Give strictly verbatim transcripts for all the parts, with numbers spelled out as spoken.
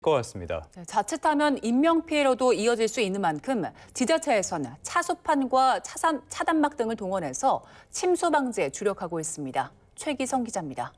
것 같습니다. 자칫하면 인명피해로도 이어질 수 있는 만큼 지자체에서는 차수판과 차산, 차단막 등을 동원해서 침수 방지에 주력하고 있습니다. 최기성 기자입니다.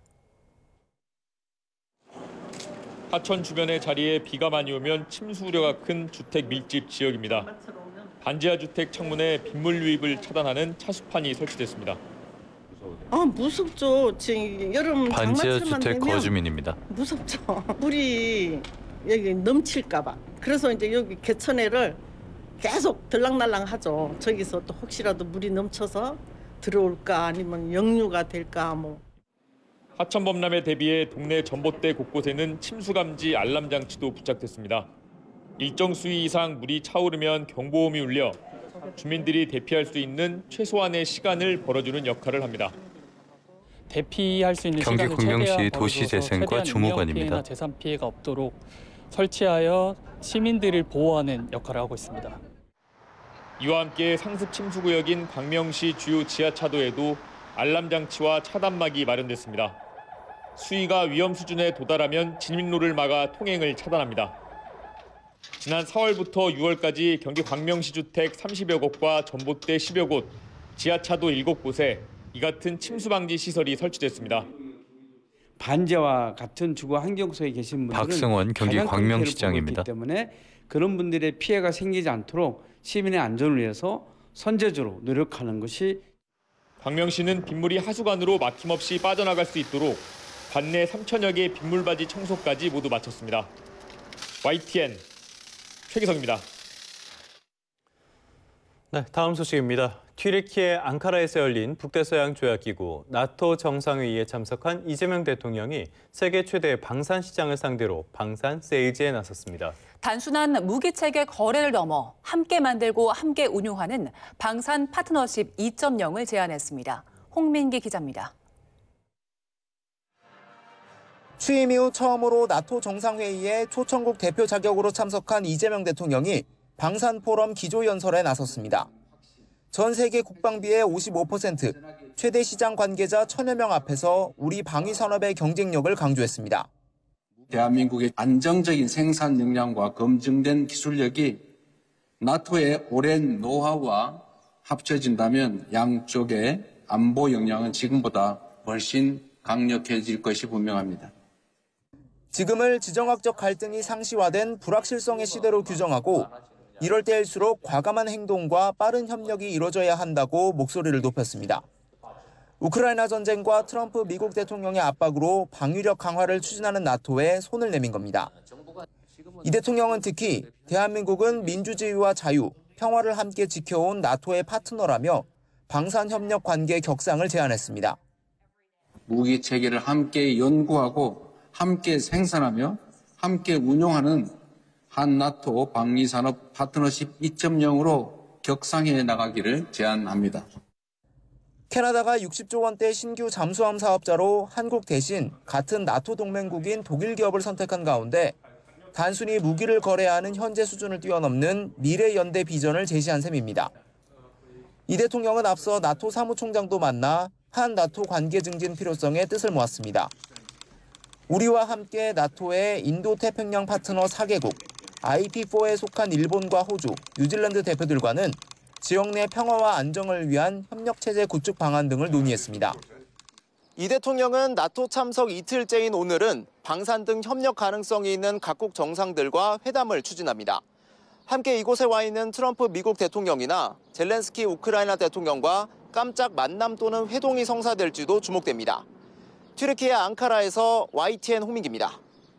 하천 주변의 자리에 비가 많이 오면 침수 우려가 큰 주택 밀집 지역입니다. 반지하 주택 창문에 빗물 유입을 차단하는 차수판이 설치됐습니다. 아 무섭죠. 지금 여름 반지하 장마철만 주택 되면 거주민입니다. 무섭죠. 물이 여기 넘칠까봐. 그래서 이제 여기 개천에를 계속 들락날락하죠. 저기서 또 혹시라도 물이 넘쳐서 들어올까 아니면 역류가 될까 뭐. 하천 범람에 대비해 동네 전봇대 곳곳에는 침수 감지 알람 장치도 부착됐습니다. 일정 수위 이상 물이 차오르면 경보음이 울려 주민들이 대피할 수 있는 최소한의 시간을 벌어주는 역할을 합니다. 대피할 수 있는 경기 시간을 광명시 최대한 도시재생과 벌어줘서 주무관입니다. 최대한 인명 피해나 재산 피해가 없도록 설치하여 시민들을 보호하는 역할을 하고 있습니다. 이와 함께 상습 침수 구역인 광명시 주요 지하차도에도 알람 장치와 차단막이 마련됐습니다. 수위가 위험 수준에 도달하면 진입로를 막아 통행을 차단합니다. 지난 사월부터 유월까지 경기 광명시 주택 삼십여 곳과 전봇대 십여 곳, 지하차도 일곱 곳에 이 같은 침수 방지 시설이 설치됐습니다. 반지하와 같은 주거 환경소에 계신 분들은 박승원 경기 광명시장입니다. 때문에 그런 분들의 피해가 생기지 않도록 시민의 안전을 위해서 선제적으로 노력하는 것이. 광명시는 빗물이 하수관으로 막힘없이 빠져나갈 수 있도록 관내 삼천여 개의 빗물바지 청소까지 모두 마쳤습니다. 와이티엔 최기성입니다. 네, 다음 소식입니다. 튀르키예 앙카라에서 열린 북대서양 조약기구 나토 정상회의에 참석한 이재명 대통령이 세계 최대 방산 시장을 상대로 방산 세일즈에 나섰습니다. 단순한 무기체계 거래를 넘어 함께 만들고 함께 운용하는 방산 파트너십 이 점 영을 제안했습니다. 홍민기 기자입니다. 취임 이후 처음으로 나토 정상회의에 초청국 대표 자격으로 참석한 이재명 대통령이 방산포럼 기조연설에 나섰습니다. 전 세계 국방비의 오십오 퍼센트, 최대 시장 관계자 천여 명 앞에서 우리 방위산업의 경쟁력을 강조했습니다. 대한민국의 안정적인 생산 역량과 검증된 기술력이 나토의 오랜 노하우와 합쳐진다면 양쪽의 안보 역량은 지금보다 훨씬 강력해질 것이 분명합니다. 지금을 지정학적 갈등이 상시화된 불확실성의 시대로 규정하고 이럴 때일수록 과감한 행동과 빠른 협력이 이뤄져야 한다고 목소리를 높였습니다. 우크라이나 전쟁과 트럼프 미국 대통령의 압박으로 방위력 강화를 추진하는 나토에 손을 내민 겁니다. 이 대통령은 특히 대한민국은 민주주의와 자유, 평화를 함께 지켜온 나토의 파트너라며 방산협력 관계 격상을 제안했습니다. 무기 체계를 함께 연구하고 함께 생산하며 함께 운용하는 한 나토 방위산업 파트너십 이 점 영으로 격상해 나가기를 제안합니다. 캐나다가 육십조 원대 신규 잠수함 사업자로 한국 대신 같은 나토 동맹국인 독일 기업을 선택한 가운데 단순히 무기를 거래하는 현재 수준을 뛰어넘는 미래 연대 비전을 제시한 셈입니다. 이 대통령은 앞서 나토 사무총장도 만나 한 나토 관계 증진 필요성에 뜻을 모았습니다. 우리와 함께 나토의 인도태평양 파트너 사 개국, 아이피사에 속한 일본과 호주, 뉴질랜드 대표들과는 지역 내 평화와 안정을 위한 협력체제 구축 방안 등을 논의했습니다. 이 대통령은 나토 참석 이틀째인 오늘은 방산 등 협력 가능성이 있는 각국 정상들과 회담을 추진합니다. 함께 이곳에 와 있는 트럼프 미국 대통령이나 젤렌스키 우크라이나 대통령과 깜짝 만남 또는 회동이 성사될지도 주목됩니다. 튀르키예 앙카라에서 와이티엔 홍민기입니다.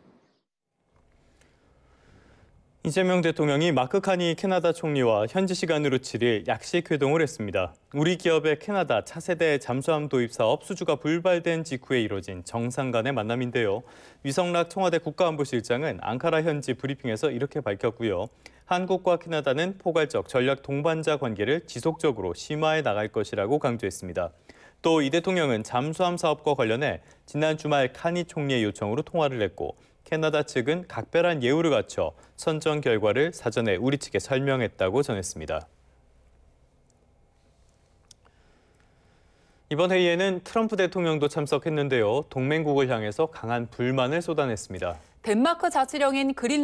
이재명 대통령이 마크 카니 캐나다 총리와 현지 시간으로 칠 일 약식 회동을 했습니다. 우리 기업의 캐나다 차세대 잠수함 도입 사업 수주가 불발된 직후에 이뤄진 정상 간의 만남인데요. 위성락 청와대 국가안보실장은 앙카라 현지 브리핑에서 이렇게 밝혔고요. 한국과 캐나다는 포괄적 전략 동반자 관계를 지속적으로 심화해 나갈 것이라고 강조했습니다. 또 이 대통령은 잠수함 사업과 관련해 지난 주말 카니 총리의 요청으로 통화를 했고 캐나다 측은 각별한 예우를 갖춰 선정 결과를 사전에 우리 측에 설명했다고 전했습니다. 이번 회의에는 트럼프 대통령도 참석했는데요. 동맹국을 향해서 강한 불만을 쏟아냈습니다. 덴마크 자치령인 그린